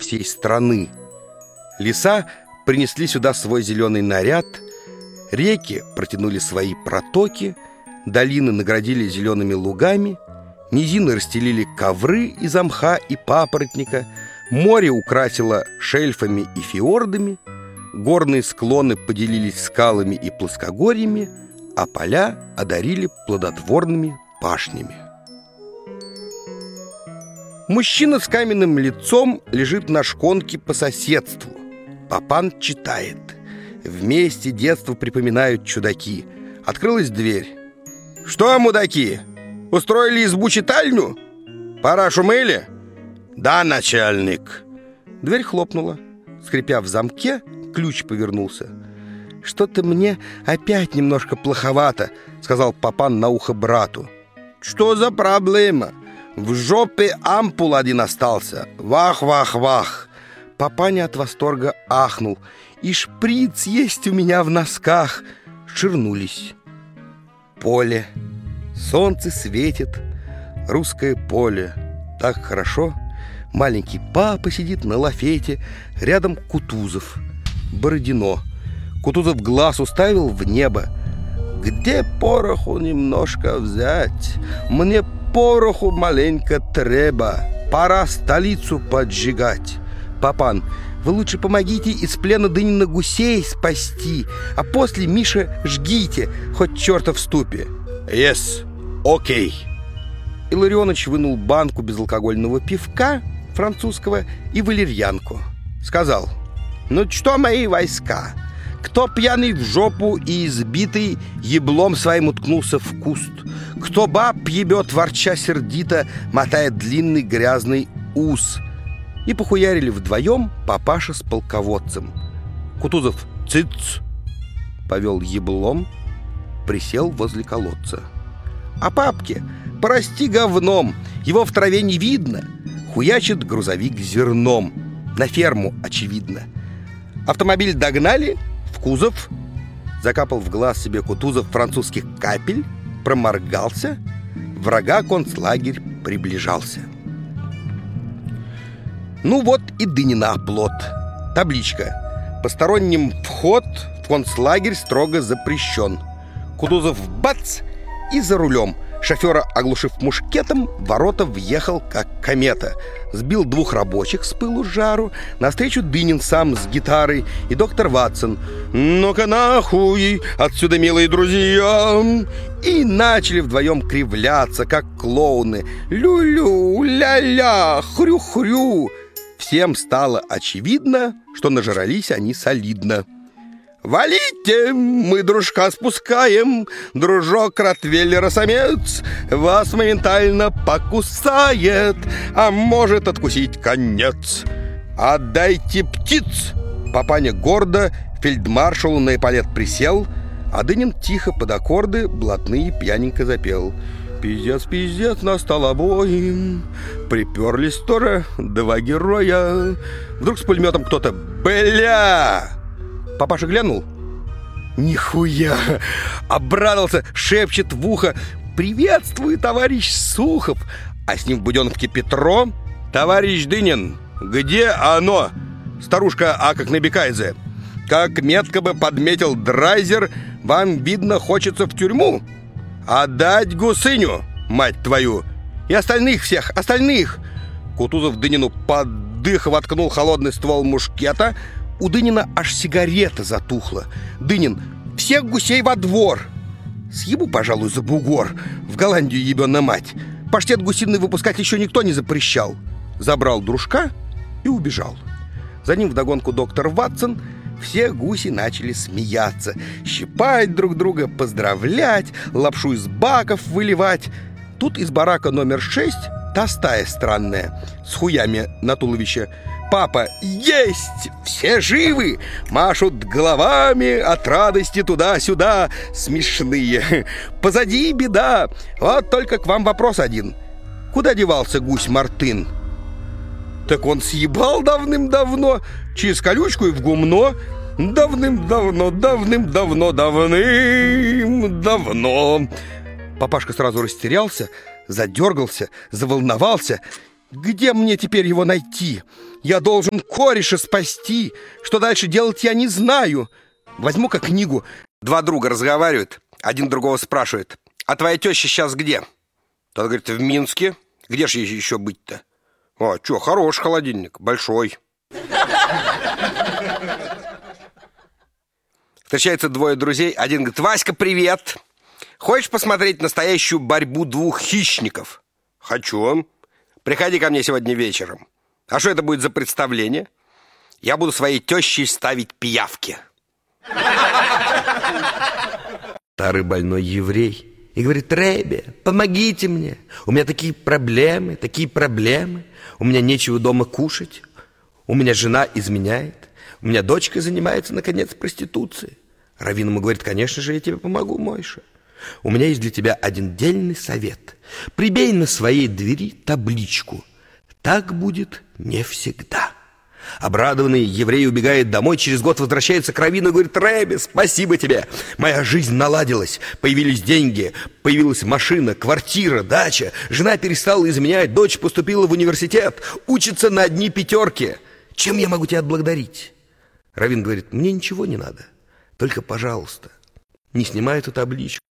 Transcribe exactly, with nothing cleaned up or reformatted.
всей страны. Леса принесли сюда свой зеленый наряд, реки протянули свои протоки, долины наградили зелеными лугами, низины расстелили ковры из мха и папоротника, море украсило шельфами и фиордами, горные склоны поделились скалами и плоскогорьями, а поля одарили плодотворными пашнями. Мужчина с каменным лицом лежит на шконке по соседству. Папан читает. Вместе детство припоминают чудаки. Открылась дверь. «Что, мудаки, устроили избу-читальню? Пора шумели?» «Да, начальник». Дверь хлопнула. Скрипя в замке, ключ повернулся. «Что-то мне опять немножко плоховато», — сказал Папан на ухо брату. «Что за проблема? В жопе ампул один остался. Вах-вах-вах!» Папаня от восторга ахнул. «И шприц есть у меня в носках!» Ширнулись. Поле. Солнце светит. Русское поле. Так хорошо. Маленький папа сидит на лафете. Рядом Кутузов. Бородино. Кутузов глаз уставил в небо. «Где пороху немножко взять? Мне пороху маленько треба. Пора столицу поджигать». «Папан, вы лучше помогите из плена Дынина гусей спасти, а после, Миша, жгите, хоть черта в ступе». «Yes, окей». Okay. Илларионыч вынул банку безалкогольного пивка французского и валерьянку. Сказал: «Ну что мои войска? Кто пьяный в жопу и избитый, еблом своим уткнулся в куст. Кто баб ебет, ворча сердито, мотает длинный грязный ус». И похуярили вдвоем папаша с полководцем. Кутузов «Цыц!» повел еблом, присел возле колодца. «А папке, прости говном, его в траве не видно». Хуячит грузовик зерном. На ферму, очевидно. Автомобиль догнали, в кузов. Закапал в глаз себе Кутузов французских капель, проморгался. Врага концлагерь приближался. Ну вот и Дынина оплот. Табличка: посторонним вход в концлагерь строго запрещен. Кутузов бац и за рулем. Шофера, оглушив мушкетом, в ворота въехал, как комета. Сбил двух рабочих с пылу с жару. Навстречу Дынин сам с гитарой и доктор Ватсон. «Ну-ка нахуй отсюда, милые друзья!» И начали вдвоем кривляться, как клоуны. Лю-лю, ля-ля, хрю-хрю. Всем стало очевидно, что нажрались они солидно. «Валите, мы дружка спускаем, дружок ротвейлера-самец вас моментально покусает, а может откусить конец. Отдайте птиц!» Папаня гордо фельдмаршалу на эполет присел, а Дынин тихо под аккорды блатные пьяненько запел. «Пиздец, пиздец, настал обоим, приперлись тоже два героя». Вдруг с пулеметом кто-то «Бля!» Папаша глянул. Нихуя! Обрадовался, шепчет в ухо: «Приветствую, товарищ Сухов!» А с ним в буденовке Петро: «Товарищ Дынин, где оно?» Старушка А как набекайзе: «Как метко бы подметил Драйзер, вам, видно, хочется в тюрьму. Отдать гусыню, мать твою! И остальных всех, остальных!» Кутузов Дынину под дых воткнул холодный ствол мушкета. У Дынина аж сигарета затухла. Дынин: «Всех гусей во двор!» Съебу, пожалуй, за бугор. В Голландию ебёна мать. Паштет гусиный выпускать еще никто не запрещал. Забрал дружка и убежал. За ним вдогонку доктор Ватсон. Все гуси начали смеяться, щипать друг друга, поздравлять, лапшу из баков выливать. Тут из барака номер шесть та стая странная, с хуями на туловище. «Папа, есть! Все живы!» Машут головами от радости туда-сюда. Смешные. Позади беда. Вот только к вам вопрос один. Куда девался гусь Мартын? Так он съебал давным-давно, через колючку и в гумно. Давным-давно, давным-давно, давным-давно. Папашка сразу растерялся, задергался, заволновался. «Где мне теперь его найти? Я должен кореша спасти. Что дальше делать, я не знаю. Возьму-ка книгу. Два друга разговаривают. Один другого спрашивает: а твоя теща сейчас где? Тот говорит: в Минске. Где же ей еще быть-то? А, что, хороший холодильник, большой. Встречаются двое друзей. Один говорит: Васька, привет. Хочешь посмотреть настоящую борьбу двух хищников? Хочу. Приходи ко мне сегодня вечером. А что это будет за представление? Я буду своей тещей ставить пиявки. Старый больной еврей и говорит: Ребе, помогите мне. У меня такие проблемы, такие проблемы. У меня нечего дома кушать. У меня жена изменяет. У меня дочка занимается, наконец, проституцией. Раввин ему говорит: конечно же, я тебе помогу, Мойша. У меня есть для тебя один дельный совет. Прибей на своей двери табличку: так будет не всегда. Обрадованный еврей убегает домой, через год возвращается к раввину и говорит: Ребе, спасибо тебе. Моя жизнь наладилась, появились деньги, появилась машина, квартира, дача. Жена перестала изменять, дочь поступила в университет, учится на одни пятерки. Чем я могу тебя отблагодарить? Раввин говорит: мне ничего не надо, только, пожалуйста, не снимай эту табличку.